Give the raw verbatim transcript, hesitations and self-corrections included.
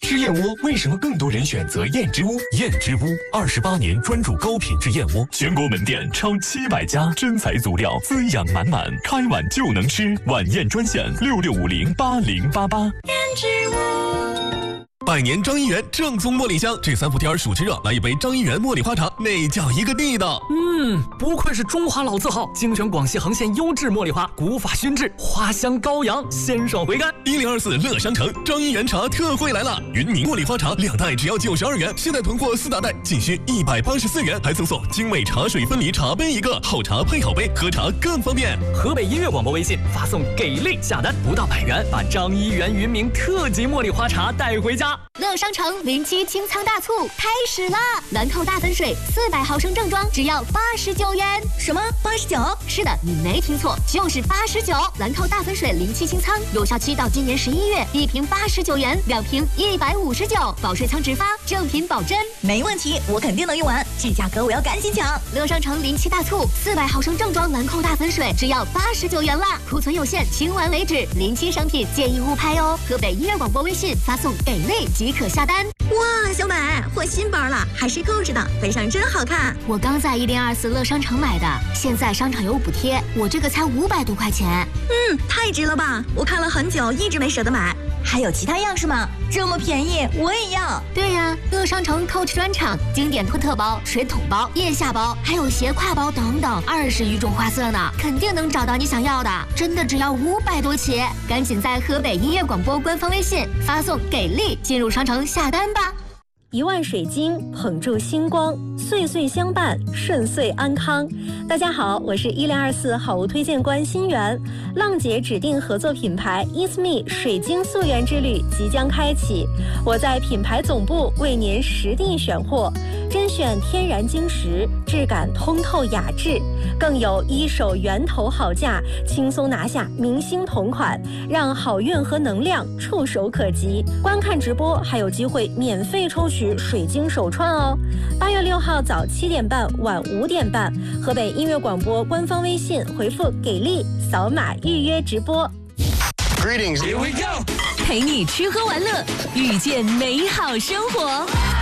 吃燕窝为什么更多人选择燕之屋？ 燕之屋二十八年专注高品质燕窝，全国门店超七百家，真材足料，滋养满满，开碗就能吃。晚宴专线六六五零八零八八。 燕之屋。 百年张一元正宗茉莉香，这三伏天暑吃热，来一杯张一元茉莉花茶，那叫一个地道。 嗯，不愧是中华老字号，精选广西恒县优质茉莉花，古法熏制，花香高扬，鲜爽回甘。 一零二四乐商城张一元茶特惠来了，云茗茉莉花茶两袋只要九十二元，现在囤货四大袋仅需一百八十四元，还赠送精美茶水分离茶杯一个，好茶配好杯，喝茶更方便。 河北音乐广播微信发送给力下单，不到百元，把张一元云茗特级茉莉花茶带回家。 乐商城零七清仓大促开始了，兰蔻大粉水四百毫升正装只要八十九元。 什么？八十九？ 是的，你没听错，就是八十九。兰蔻大粉水零七清仓有效期到今年十一月，一瓶八十九元，两瓶一百五十九，保税仓直发，正品保真。 没问题，我肯定能用完，这价格我要赶紧抢。 乐商城零七大促，四百毫升正装兰蔻大粉水只要八十九元了，库存有限，清完为止。零七商品建议勿拍哦。河北音乐广播微信发送给力即可下单。 哇，小美换新包了，还是购置的，背上真好看。 我刚在一零二四乐商城买的，现在商场有补贴，我这个才五百多块钱。 嗯，太值了吧！我看了很久，一直没舍得买。还有其他样式吗？这么便宜，我也要。 对呀，乐商城 Coach 专场经典托特包、水桶包、腋下包，还有斜挎包等等，二十余种花色呢，肯定能找到你想要的。真的只要五百多起，赶紧在河北音乐广播官方微信发送给力，进入商城下单吧。 一万水晶捧住星光，岁岁相伴，顺遂安康。大家好，我是一零二四好物推荐官新源。浪姐指定合作品牌 It's Me 水晶溯源之旅即将开启，我在品牌总部为您实地选货，甄选天然晶石，质感通透雅致，更有一手源头好价，轻松拿下明星同款，让好运和能量触手可及。观看直播还有机会免费抽取水晶手串哦！八月六号早七点半，晚五点半，河北音乐广播官方微信回复“给力”，扫码预约直播。 Greetings, here we go！ 陪你吃喝玩乐，遇见美好生活。